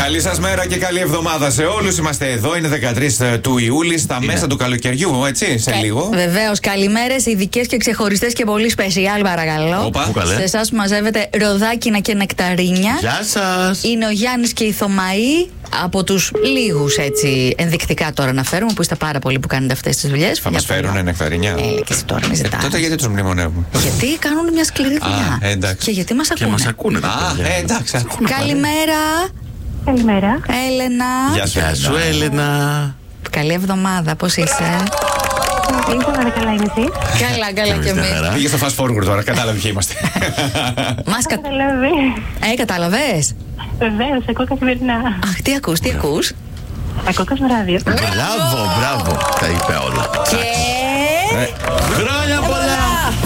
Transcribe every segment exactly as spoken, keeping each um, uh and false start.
Καλή σας μέρα και καλή εβδομάδα σε όλους. Είμαστε εδώ, είναι δεκατρείς του Ιούλη, στα είναι. μέσα του καλοκαιριού, έτσι, σε ε, λίγο. Βεβαίως, καλημέρες ειδικές και ξεχωριστές και πολύ σπεσιάλ, παρακαλώ. Οπα. Σε εσάς που μαζεύετε ροδάκινα και νεκταρίνια. Γεια σας. Είναι ο Γιάννης και η Θωμαή. Από τους λίγους έτσι ενδεικτικά τώρα να φέρουμε, που είστε πάρα πολλοί που κάνετε αυτές τις δουλειές. Θα μας φέρουν νεκταρίνια. Ε, και εσύ τώρα με ζητάς. Ε, τότε γιατί τους μνημονεύουμε? Γιατί κάνουν μια σκληρή δουλειά. Α, και γιατί μας ακούνε. Και μας ακούνε. Α, ε, εντάξει, ακούνε. Καλημέρα. Καλημέρα. Έλενα. Γεια σου, Γεια σου, Έλενα. Καλή εβδομάδα, πώς είσαι? Ήρθαμε καλά, είναι εσύ? Καλά, καλά κι εμείς. Πήγε στο fast forward τώρα, κατάλαβε ποιοι είμαστε. Μας κα... Καταλάβει. Ε, κατάλαβες? Βεβαίως, ακούω καθημερινά. Αχ, τι ακούς, τι ακούς? Ακούω Κοσμοράδιο. Μπράβο, μπράβο. Τα είπε όλα. Και... Χρόνια πολλά.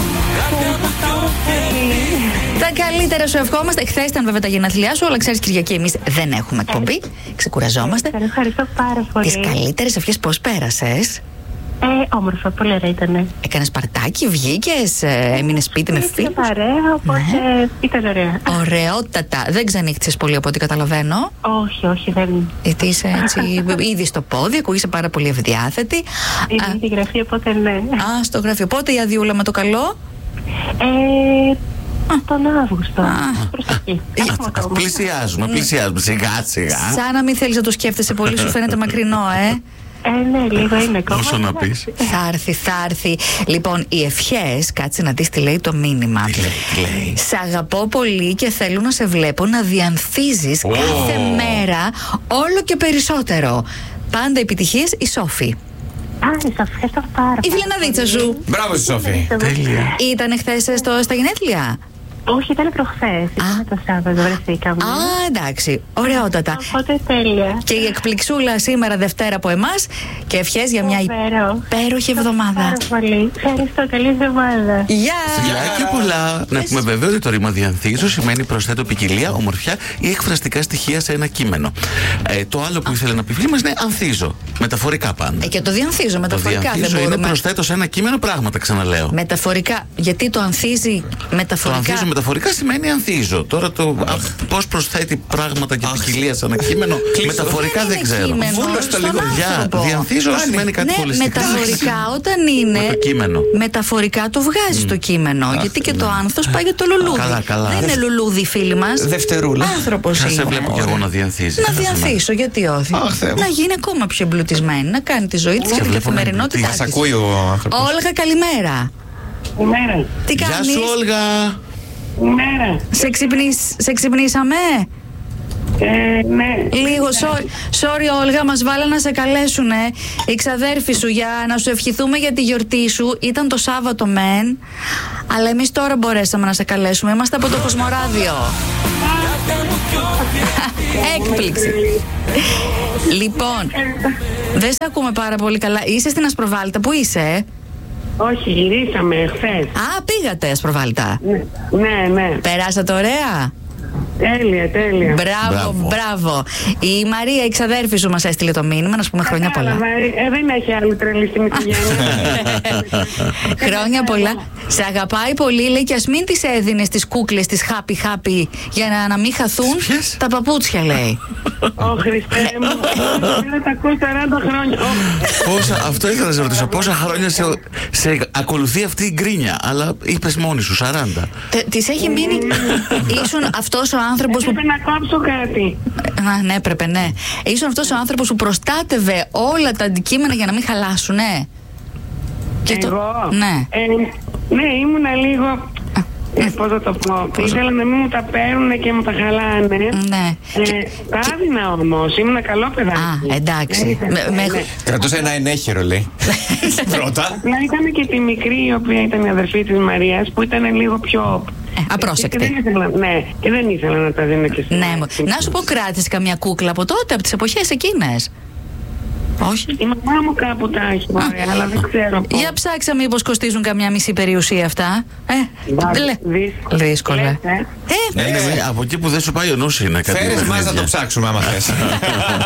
Τα καλύτερα σου ευχόμαστε. Χθες ήταν βέβαια τα γενέθλιά σου, αλλά ξέρεις Κυριακή εμείς δεν έχουμε εκπομπή. Ξεκουραζόμαστε. Ευχαριστώ πάρα πολύ. Τις καλύτερες ευχές πώς πέρασες? Ε, όμορφα, πολύ ωραία ήτανε. Έκανες παρτάκι, βγήκες, ε, έμεινες σπίτι με φίλους? Ήταν παρέα, οπότε ναι. Ήταν ωραία. Ωραιότατα. Δεν ξενύχτησες πολύ από ό,τι καταλαβαίνω. Όχι, όχι, δεν. Γιατί είσαι έτσι ήδη στο πόδι, ακούγεσαι πάρα πολύ ευδιάθετη. Είναι στη γραφή, οπότε ναι. Α, στο γραφείο. Πότε η αδειούλα με το καλό? Ε, τον Αύγουστο. Προς εκεί. Πλησιάζουμε, πλησιάζουμε. Σιγά, σιγά. Σαν να μην θέλεις να το σκέφτεσαι πολύ, σου φαίνεται μακρινό, ε. Ε, ναι, λίγο είναι ακόμα. Όσο να πεις. Θα έρθει, θα έρθει. Λοιπόν, οι ευχές, κάτσε να δεις τι λέει το μήνυμα. Τι λέει, τι λέει. Σ' αγαπώ πολύ και θέλω να σε βλέπω να διανθίζεις Oh. κάθε μέρα όλο και περισσότερο. Πάντα επιτυχίες, η Σόφη. Α, σας ευχαριστώ πάρα Η πολύ. φιλεναδίτσα σου. Μπράβο, Σόφη. Τέλεια. Ήταν χθες στο, στα γενέθλια? Όχι, ήταν προχθές. Ήταν το Σάββατο, βρεθήκαμε. Α, εντάξει. Ωραιότατα. Οπότε τέλεια. Και η εκπληξούλα σήμερα Δευτέρα από εμάς και ευχές για μια Φοβερό. υπέροχη εβδομάδα. Πάρα πολύ. Ευχαριστώ, καλή εβδομάδα. Γεια! Φιλιά και πολλά. Να πούμε βέβαια ότι το ρήμα διανθίζω σημαίνει προσθέτω ποικιλία, ομορφιά ή εκφραστικά στοιχεία σε ένα κείμενο. Ε, το άλλο που ήθελε να πει φίλη μας είναι ανθίζω. Μεταφορικά πάντα. Ε, και το διανθίζω Το μεταφορικά. διανθίζω δεν είναι μπορούμε. προσθέτω σε ένα κείμενο πράγματα, ξαναλέω. Μεταφορικά. Γιατί το ανθίζει Το μεταφορικά. ανθίζω μεταφορικά σημαίνει ανθίζω. Τώρα το πώς προσθέτει πράγματα και ποικιλία σε ένα κείμενο μεταφορικά Δεν δεν είναι ξέρω. κείμενο, Βούλος το στον λίγο. Για άνθρωπο. διανθίζω σημαίνει κάτι Ναι, πολύ συγκεκριμένο. μεταφορικά όταν είναι. Με το κείμενο. Μεταφορικά το βγάζει το κείμενο. γιατί και το άνθος πάει για το λουλούδι. Καλά, καλά. Δεν είναι λουλούδι, φίλοι μας. Δευτερούλα. Άνθρωπος Θα σε είναι. βλέπω κι εγώ να διανθίζεις. Να ένα θέμα. διανθίσω, γιατί όχι. Αχ, Θεέ μου. Να γίνει ακόμα πιο εμπλουτισμένη, να κάνει τη ζωή της και την βλέπω να καθημερινότητά Μας της. ακούει ο άνθρωπος. Όλγα, καλημέρα. Ημέρα. Τι Γεια κάνεις? σου Όλγα. Ημέρα. Σε, ξυπνήσ, σε ξυπνήσαμε? Ε, ναι. Λίγο, sorry, sorry Όλγα, μας βάλα να σε καλέσουνε οι ξαδέρφοι σου για να σου ευχηθούμε για τη γιορτή σου. Ήταν το Σάββατο μεν, αλλά εμείς τώρα μπορέσαμε να σε καλέσουμε. Είμαστε από το Κοσμοράδιο. Έκπληξη. Λοιπόν, δεν σε ακούμε πάρα πολύ καλά. Είσαι στην Ασπροβάλτα, πού είσαι? ε? Όχι, γυρίσαμε χθες. Α, πήγατε Ασπροβάλτα. Ναι, ναι. Περάσατε ωραία? Τέλεια, τέλεια. Μπράβο, Μπράβο. μπράβο. Η Μαρία, η ξαδέρφη σου, μας έστειλε το μήνυμα να σου πούμε χρόνια πολλά. Κατάλαβα, ε, δεν έχει άλλη τρελή στην οικογένεια. Χρόνια πολλά. Σε αγαπάει πολύ, λέει, και ας μην τις έδινες τις κούκλες της happy happy για να, να μην χαθούν Ποιες? τα παπούτσια, λέει. Ω Χριστέ μου, δεν τα ακούω σαράντα χρόνια. Ω, Πόσα, αυτό ήθελα να σε ρωτήσω. Πόσα χρόνια σε, σε ακολουθεί αυτή η γκρίνια, αλλά είπες μόνη σου, σαράντα. Τε- Της έχει μείνει. Ήσουν αυτός ο άνθρωπος που. Έπρεπε να κόψω κάτι. Α, ναι, έπρεπε, ναι. Ήσουν αυτός ο άνθρωπος που προστάτευε όλα τα αντικείμενα για να μην χαλάσουν, ναι. Και το- Εγώ. Ναι. Ε, ναι, ήμουνα λίγο. Ε, πώς θα το πω. Ήθελα να μην μου τα παίρνουν και μου τα χαλάνε. Ναι. Ε, τα άδινα όμως. Ήμουνα καλό παιδάκι. Α, εντάξει. Ναι, Με- με- ναι. Κρατούσε ένα ενέχειρο, λέει. Πρώτα. Να ήταν και τη μικρή, η οποία ήταν η αδερφή της Μαρίας, που ήταν λίγο πιο. Ε, απρόσεκτη. Και δεν ήθελα, ναι, και δεν ήθελα να τα δίνω και στην. Ναι, μου. Να σου πω, κράτησε καμιά κούκλα από τότε, από τις εποχές εκείνες? Όχι. Η μαμά μου κάπου τα έχει, μωρέ, αλλά δεν ξέρω πώς. Για ψάξα μήπως κοστίζουν καμιά μισή περιουσία αυτά. Ε, Μπα, λέ. δύσκολα. Δύσκολα. Λες, ε. Ε, Ναι, ναι, ναι, από εκεί που δεν σου πάει ο νους είναι κάτι. Φέρεις μας να παιχνίδια. το ψάξουμε άμα θες.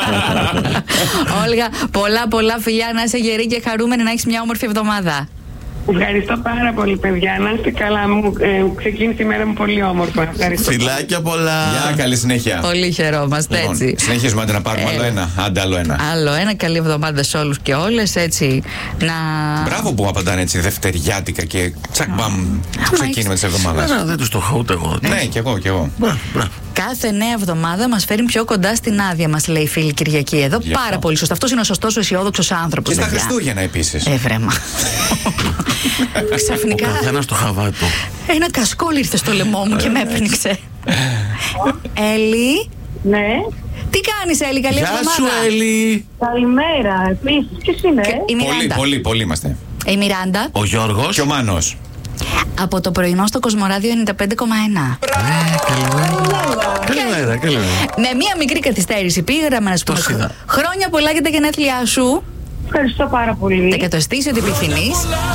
Όλγα, πολλά πολλά φιλιά, να είσαι γερή και χαρούμενη, να έχεις μια όμορφη εβδομάδα. Ευχαριστώ πάρα πολύ, παιδιά. Να είστε καλά. Μου ε, ξεκίνησε η μέρα μου πολύ όμορφα. Ευχαριστώ. Φιλάκια πολλά. Γεια, καλή συνέχεια. Πολύ χαιρόμαστε, Λοιπόν, έτσι. συνεχίζουμε άντε να πάρουμε Ε, άλλο ένα. Άντε άλλο ένα. Άλλο ένα, καλή εβδομάδα σε όλους και όλες, έτσι. Να. Μπράβο που απαντάνε έτσι δευτεριάτικα και τσακ μπαμ στο ξεκίνημα τη εβδομάδα. Άρα δεν του το έχω ούτε εγώ. Ναι, κι εγώ, κι εγώ. Μπράβο, μπράβο. Κάθε νέα εβδομάδα μας φέρνει πιο κοντά στην άδεια μας, λέει η φίλη Κυριακή εδώ. Γι' Πάρα αυτό. πολύ σωστά. Αυτός είναι ο σωστός, ο αισιόδοξος άνθρωπος. Και στα παιδιά. Χριστούγεννα επίση. Ε, βρέμα. Ο Ξαφνικά καθένας το χαβά του. ένα κασκόλ ήρθε στο λαιμό μου και με έπνιξε. Έλλη, Ναι. τι κάνεις, Έλλη, καλή Γεια εβδομάδα. σου, Έλλη. Καλημέρα. Επίσης, ποιος είναι? Η Πολύ, Μιράντα. πολύ, πολύ είμαστε. Η Μιράντα. Ο Γιώργος. Και ο Μάνος. Από το πρωινό στο Κοσμοράδιο ενενήντα πέντε κόμμα ένα. Ε, καλημέρα. Καλημέρα, καλημέρα. Με μία μικρή καθυστέρηση πήγαμε να σου πούμε Το είδα. χρόνια πολλά για τα γενέθλιά σου. Ευχαριστώ πάρα πολύ. Τα εκατοστήσει ό,τι επιθυμείς.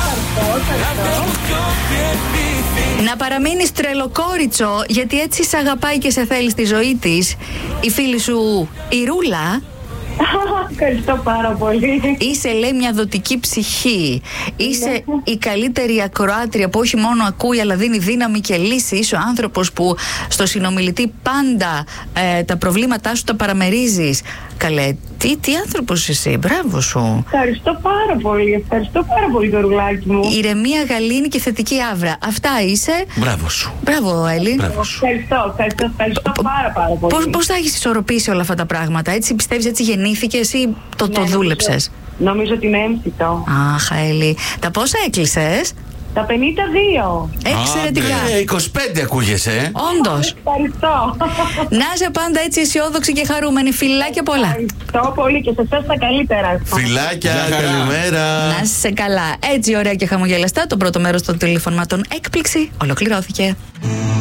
Να παραμείνεις τρελοκόριτσο, γιατί έτσι σε αγαπάει και σε θέλει στη ζωή της η φίλη σου η Ρούλα. Ευχαριστώ πάρα πολύ. Είσαι, λέει, μια δοτική ψυχή. Είσαι η καλύτερη ακροάτρια που όχι μόνο ακούει αλλά δίνει δύναμη και λύση. Είσαι ο άνθρωπος που στο συνομιλητή πάντα ε, τα προβλήματά σου τα παραμερίζεις. Καλέ, τι, τι άνθρωπος είσαι, μπράβο σου. Ευχαριστώ πάρα πολύ. Ευχαριστώ πάρα πολύ το ρουλάκι μου. Ηρεμία, γαλήνη και θετική άβρα. Αυτά είσαι. Μπράβο σου. Μπράβο, Έλλη. Μπράβο σου. Ευχαριστώ, ευχαριστώ, ευχαριστώ πάρα πάρα πολύ. Πώς, πώς θα έχεις ισορροπήσει όλα αυτά τα πράγματα, έτσι πιστεύεις, έτσι γεννήθηκες ή το, το Ναι, δούλεψες? Νομίζω, νομίζω ότι είναι έμφυτο. Αχ, Έλλη. Τα πόσα έκλεισες? Τα πενήντα δύο. Εξαιρετικά. Ε, είκοσι πέντε ακούγεσαι, ε. Όντως. Ευχαριστώ. Να είσαι πάντα έτσι αισιόδοξη και χαρούμενη. Φιλάκια πολλά. Ευχαριστώ πολύ και σε εσάς τα καλύτερα. Φιλάκια, Γεια χαρά. καλημέρα. Να είσαι καλά. Έτσι ωραία και χαμογελαστά. Το πρώτο μέρος των τηλεφωνημάτων έκπληξη ολοκληρώθηκε.